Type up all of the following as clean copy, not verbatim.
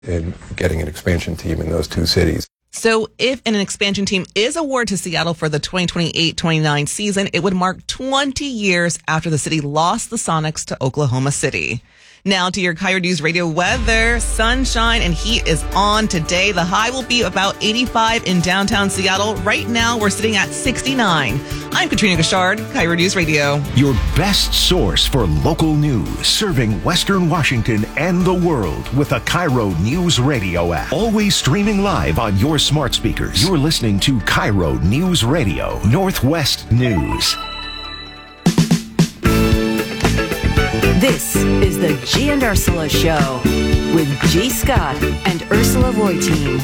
in getting an expansion team in those two cities. So if an expansion team is awarded to Seattle for the 2028-29 season, it would mark 20 years after the city lost the Sonics to Oklahoma City. Now to your KIRO News Radio weather. Sunshine and heat is on today. The high will be about 85 in downtown Seattle. Right now, we're sitting at 69. I'm Katrina Gashard, KIRO News Radio. Your best source for local news, serving Western Washington and the world with a KIRO News Radio app. Always streaming live on your smart speakers. You're listening to KIRO News Radio, Northwest News. This is the G and Ursula Show with G. Scott and Ursula Voitin.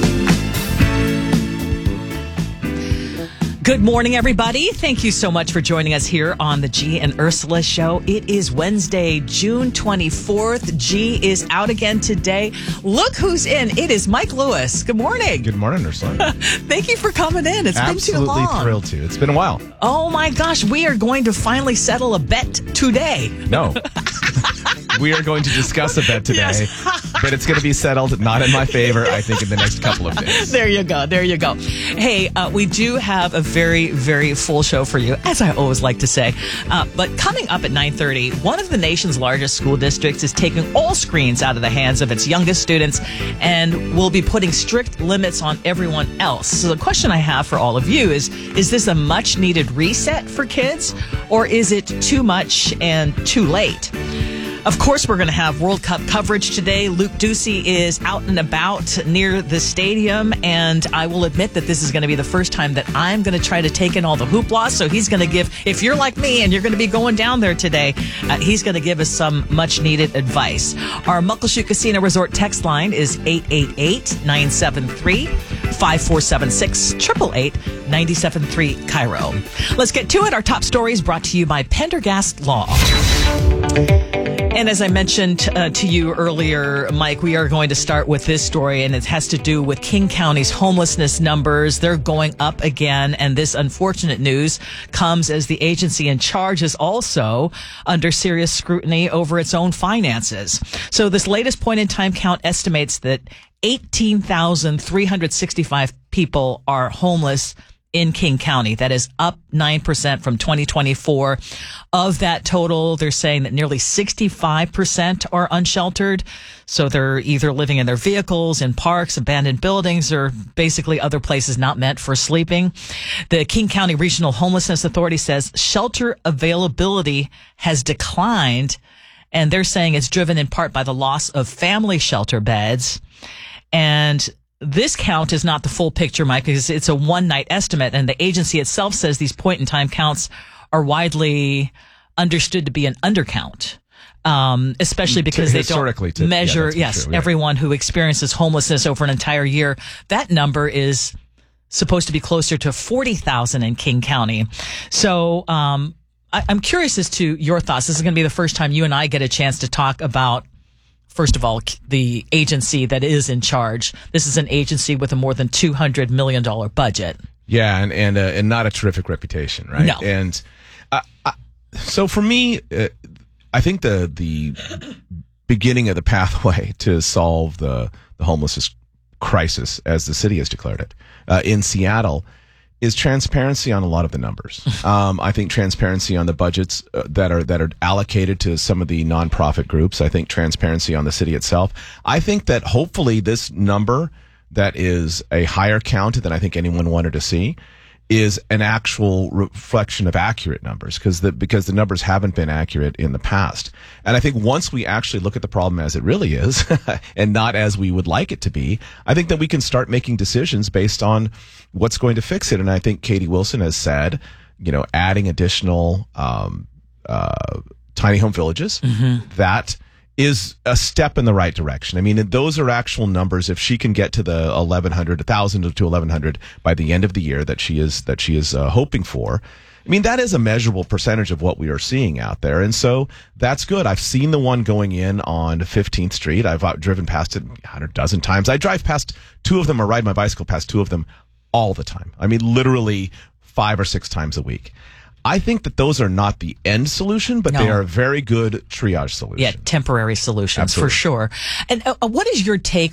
Good morning, everybody. Thank you so much for joining us here on the G and Ursula Show. It is Wednesday, June 24th. G is out again today. Look who's in. It is Mike Lewis. Good morning. Good morning, Ursula. Thank you for coming in. It's been too long. Absolutely thrilled to. It's been a while. Oh, my gosh. We are going to finally settle a bet today. No. We are going to discuss a bet today, yes. But it's going to be settled, not in my favor, I think, in the next couple of days. There you go. There you go. Hey, we do have a very, very full show for you, as I always like to say. But coming up at 9:30, one of the nation's largest school districts is taking all screens out of the hands of its youngest students and will be putting strict limits on everyone else. So the question I have for all of you is this a much-needed reset for kids, or is it too much and too late? Of course, we're going to have World Cup coverage today. Luke Ducey is out and about near the stadium, and I will admit that this is going to be the first time that I'm going to try to take in all the hoopla. So he's going to give, if you're like me and you're going to be going down there today, he's going to give us some much-needed advice. Our Muckleshoot Casino Resort text line is 888-973-5476, 888-973 KIRO. Let's get to it. Our top story is brought to you by Pendergast Law. And as I mentioned to you earlier, Mike, we are going to start with this story, and it has to do with King County's homelessness numbers. They're going up again, and this unfortunate news comes as the agency in charge is also under serious scrutiny over its own finances. So this latest point-in-time count estimates that 18,365 people are homeless in King County. That is up 9% from 2024. Of that total, they're saying that nearly 65% are unsheltered. So they're either living in their vehicles, in parks, abandoned buildings, or basically other places not meant for sleeping. The King County Regional Homelessness Authority says shelter availability has declined, and they're saying it's driven in part by the loss of family shelter beds. And this count is not the full picture, Mike, because it's a one-night estimate, and the agency itself says these point-in-time counts are widely understood to be an undercount, especially because they don't measure, everyone who experiences homelessness over an entire year. That number is supposed to be closer to 40,000 in King County. So I'm curious as to your thoughts. This is going to be the first time you and I get a chance to talk about, first of all, the agency that is in charge. This is an agency with a more than $200 million budget. Yeah, and not a terrific reputation, right? No. And so for me, I think the beginning of the pathway to solve the homelessness crisis, as the city has declared it, in Seattle, is transparency on a lot of the numbers. I think transparency on the budgets that are allocated to some of the nonprofit groups. I think transparency on the city itself. I think that hopefully this number that is a higher count than I think anyone wanted to see is an actual reflection of accurate numbers, because the numbers haven't been accurate in the past. And I think once we actually look at the problem as it really is and not as we would like it to be, I think that we can start making decisions based on what's going to fix it. And I think Katie Wilson has said, adding additional tiny home villages, that is a step in the right direction. I mean, those are actual numbers. If she can get to the 1,100 to 1,100 by the end of the year that she is hoping for, I mean, that is a measurable percentage of what we are seeing out there. And so that's good. I've seen the one going in on 15th Street. I've driven past it a dozen times. I drive past two of them or ride my bicycle past two of them all the time. I mean, literally 5 or 6 times a week. I think that those are not the end solution, but they No. are a very good triage solution. Yeah, temporary solutions Absolutely. for sure. And what is your take